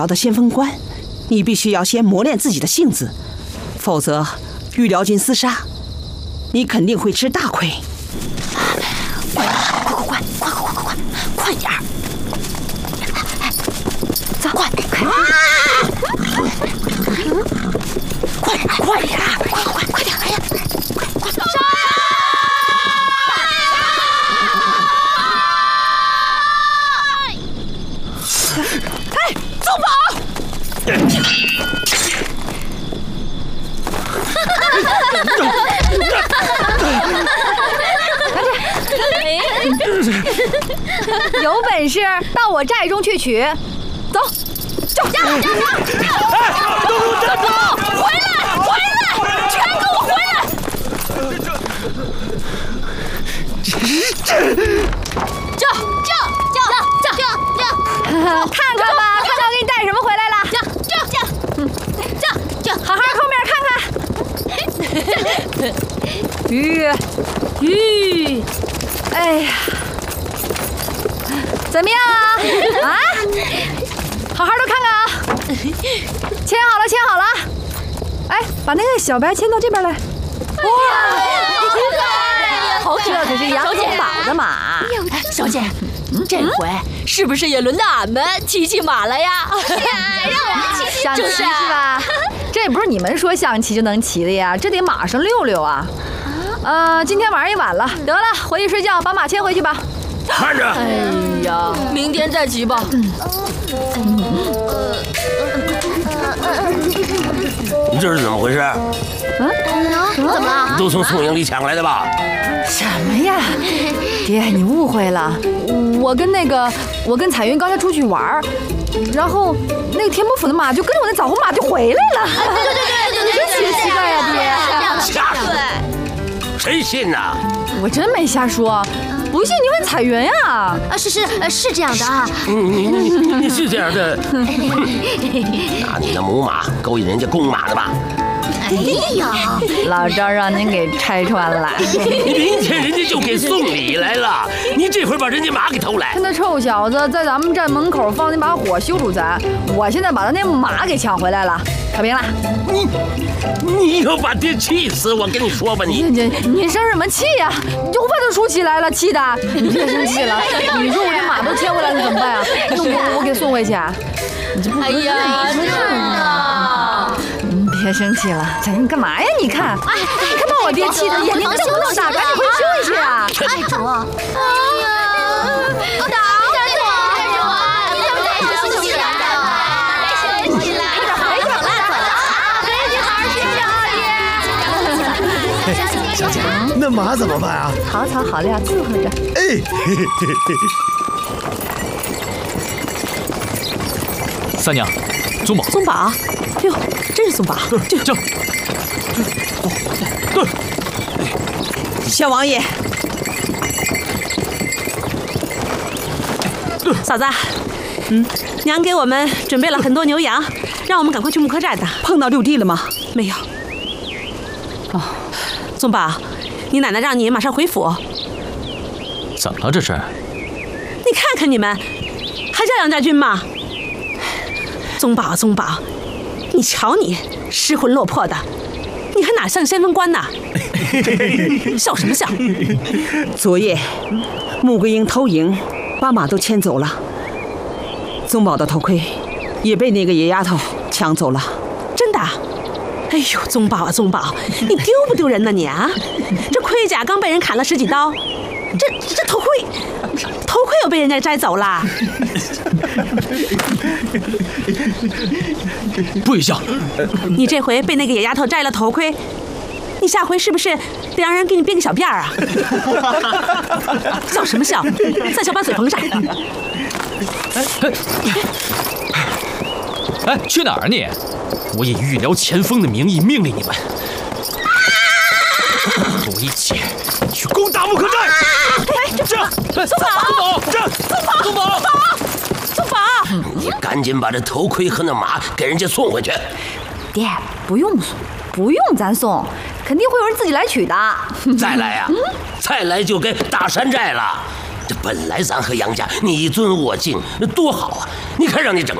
的先锋官，你必须要先磨练自己的性子，否则与辽军厮杀，你肯定会吃大亏。 快点儿！走，快点！快点！哎呀！哎，宗保！ 有本事到我寨中去取，走，走！走！回来！全给我回来！这！看看吧，看看我给你带什么回来了。这，好好后面看看。鱼，哎呀，怎么样啊？好好的看看啊！签好了。哎，把那个小白牵到这边来。哇， 好可爱！ 这可是杨宗保的马。 小姐，这回是不是也轮到俺们骑马了呀？让我们骑想骑是吧？这也不是你们说想骑就能骑的呀，这得马上溜溜啊。今天晚上也晚了，得了，回去睡觉，把马牵回去吧。 慢着！ 哎呀，明天再骑吧。 你这是怎么回事？ 怎么了？ 都从宋营里抢来的吧？ 什么呀，爹，你误会了。我跟彩云刚才出去玩，然后那个田伯府的马就跟着我那枣红马就回来了。 对， 真奇怪呀，爹。 瞎说，谁信呐？ 我真没瞎说，不信你问彩云啊。 是这样的啊。 你是这样的？拿你的母马勾引人家公马的吧？ 哎呀， 老赵让您给拆穿了。 明天人家就给送礼来了，你这会儿把人家马给偷来。 他那臭小子在咱们站门口放那把火羞辱咱，我现在把他那马给抢回来了，可明了？ 你要把爹气死，我跟你说吧， 你生什么气呀？油饭都出起来了，气的！你别生气了，你说我这马都牵回来了怎么办啊？我给送回去啊？你这不合适， 真的。 别生气了，彩云，你干嘛呀？你看，看把我爹气的眼睛瞪不瞪大，赶紧回去休息啊！ 哎，主，哎呀，打我！你怎么在生气啊？回去了，好好睡觉啊，爹。 小姐，那马怎么办啊？ 好草好料，伺候着。 哎， 三娘，宗保， 宗保，哟，真是宗保。 这，对， 小王爷，嫂子，娘给我们准备了很多牛羊，让我们赶快去木柯寨的。碰到六弟了吗？没有。哦，宗保，你奶奶让你马上回府。 怎么了这是？ 你看看你们，还叫杨家军吗？宗保，宗保，你瞧你失魂落魄的，你还哪像先锋官呢？笑什么笑？昨夜穆桂英偷营，把马都牵走了，宗保的头盔也被那个野丫头抢走了。真的？哎呦，宗保啊，宗保，你丢不丢人呢你啊？这盔甲刚被人砍了10几刀，这头盔又被人家摘走了。 不许笑！ 你这回被那个野丫头摘了头盔，你下回是不是得让人给你编个小辫儿啊？笑什么笑？在小把嘴缝上。 哎，去哪儿你？我以御辽前锋的名义命令你们，和我一起去攻打木柯寨！ 宗保， 你赶紧把这头盔和那马给人家送回去。 爹，不用咱送，肯定会有人自己来取的。 再来呀，再来就该大山寨了。这本来咱和杨家你尊我敬，多好啊！你看让你整